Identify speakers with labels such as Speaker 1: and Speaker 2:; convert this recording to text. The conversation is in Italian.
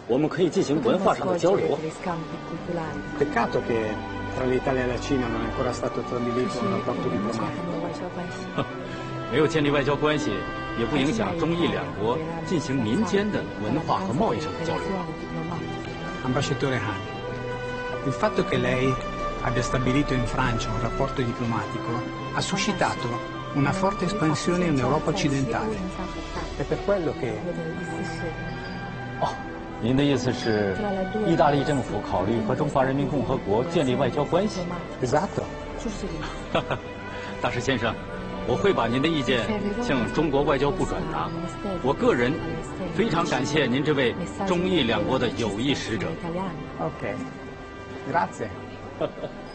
Speaker 1: 我们可以进行文化上的交流。
Speaker 2: Peccato che tra l'Italia e la Cina non è ancora stato stabilito un rapporto diplomatico.
Speaker 1: 没有建立外交关系，也不影响中意两国进行民间的文化和贸易上的交流。
Speaker 2: Ambasciatore Han, il fatto che lei abbia stabilito in Francia un rapporto diplomatico ha suscitato una forte espansione in Europa occidentale. È per quello che...
Speaker 1: 哦，您的意思是，意大利政府考虑和中华人民共和国建立外交关系？
Speaker 2: Esatto.
Speaker 1: 大师先生，我会把您的意见向中国外交部转达。我个人非常感谢您这位中意两国的友谊使者。
Speaker 2: Ok, grazie.